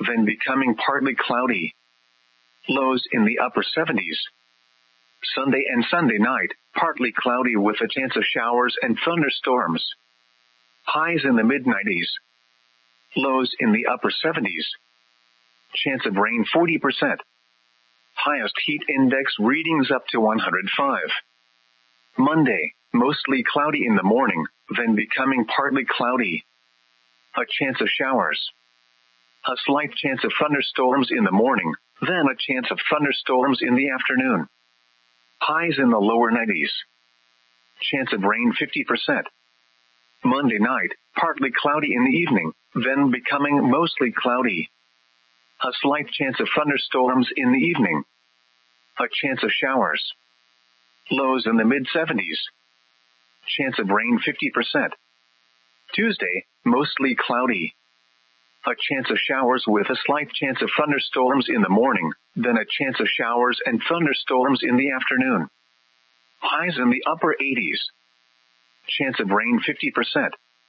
then becoming partly cloudy. Lows in the upper 70s. Sunday and Sunday night, partly cloudy with a chance of showers and thunderstorms. Highs in the mid-90s. Lows in the upper 70s. Chance of rain 40%. Highest heat index readings up to 105. Monday, mostly cloudy in the morning, then becoming partly cloudy. A chance of showers. A slight chance of thunderstorms in the morning, then a chance of thunderstorms in the afternoon. Highs in the lower 90s. Chance of rain 50%. Monday night, partly cloudy in the evening, then becoming mostly cloudy. A slight chance of thunderstorms in the evening. A chance of showers. Lows in the mid-70s. Chance of rain 50%. Tuesday, mostly cloudy. A chance of showers with a slight chance of thunderstorms in the morning, then a chance of showers and thunderstorms in the afternoon. Highs in the upper 80s. Chance of rain 50%.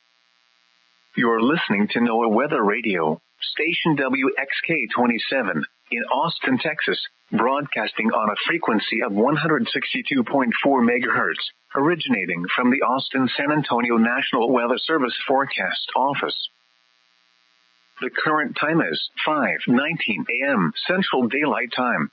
You're listening to NOAA Weather Radio, station WXK-27, in Austin, Texas, broadcasting on a frequency of 162.4 MHz, originating from the Austin-San Antonio National Weather Service Forecast Office. The current time is 5:19 a.m. Central Daylight Time.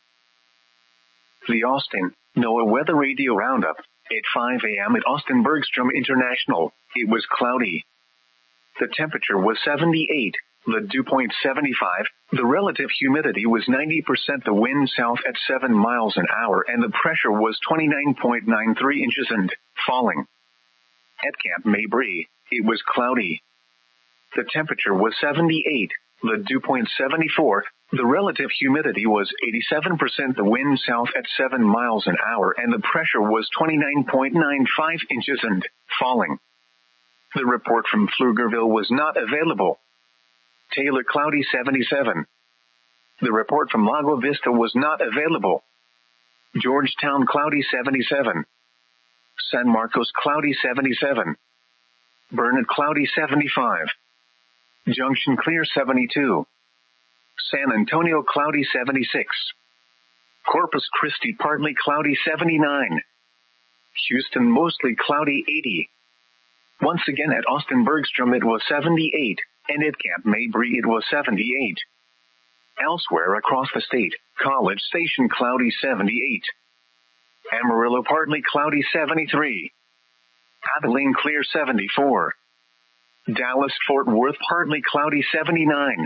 The Austin NOAA Weather Radio Roundup. At 5 a.m. at Austin Bergstrom International, it was cloudy. The temperature was 78, the dew point 75, the relative humidity was 90%, the wind south at 7 miles an hour, and the pressure was 29.93 inches and falling. At Camp Mabry, it was cloudy. The temperature was 78, the dew point 74, the relative humidity was 87%, the wind south at 7 miles an hour, and the pressure was 29.95 inches and falling. The report from Pflugerville was not available. Taylor cloudy 77. The report from Lago Vista was not available. Georgetown cloudy 77. San Marcos cloudy 77. Burnett cloudy 75. Junction clear 72. San Antonio cloudy 76. Corpus Christi partly cloudy 79. Houston mostly cloudy 80. Once again at Austin Bergstrom it was 78, and at Camp Mabry it was 78. Elsewhere across the state, College Station cloudy 78. Amarillo partly cloudy 73. Abilene clear 74. Dallas Fort Worth partly cloudy 79.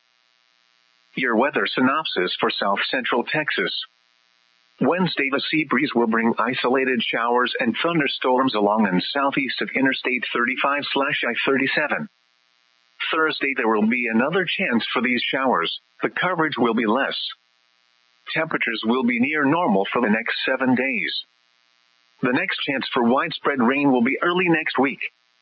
Your weather synopsis for South Central Texas. Wednesday, the sea breeze will bring isolated showers and thunderstorms along and southeast of Interstate 35/I-37. Thursday, there will be another chance for these showers. The coverage will be less. Temperatures will be near normal for the next 7 days. The next chance for widespread rain will be early next week.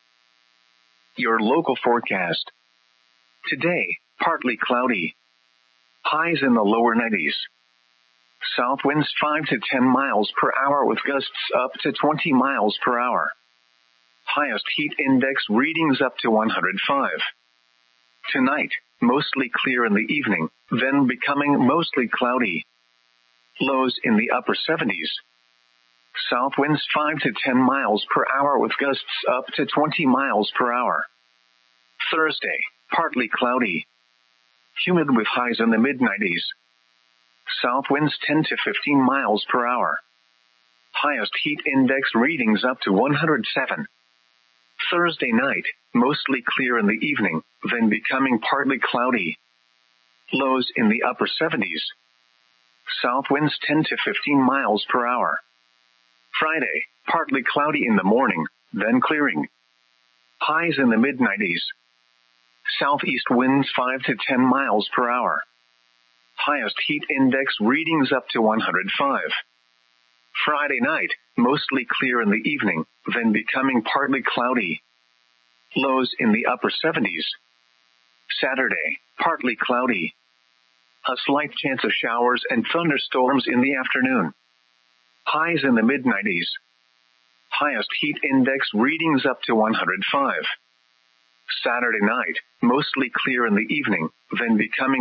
Your local forecast. Today, partly cloudy. Highs in the lower 90s. South winds 5 to 10 miles per hour with gusts up to 20 miles per hour. Highest heat index readings up to 105. Tonight, mostly clear in the evening, then becoming mostly cloudy. Lows in the upper 70s. South winds 5 to 10 miles per hour with gusts up to 20 miles per hour. Thursday, partly cloudy. Humid with highs in the mid-90s. South winds 10 to 15 miles per hour. Highest heat index readings up to 107. Thursday night, mostly clear in the evening, then becoming partly cloudy. Lows in the upper 70s. South winds 10 to 15 miles per hour. Friday, partly cloudy in the morning, then clearing. Highs in the mid-90s. Southeast winds 5 to 10 miles per hour. Highest heat index readings up to 105. Friday night, mostly clear in the evening, then becoming partly cloudy. Lows in the upper 70s. Saturday, partly cloudy. A slight chance of showers and thunderstorms in the afternoon. Highs in the mid-90s. Highest heat index readings up to 105. Saturday night, mostly clear in the evening, then becoming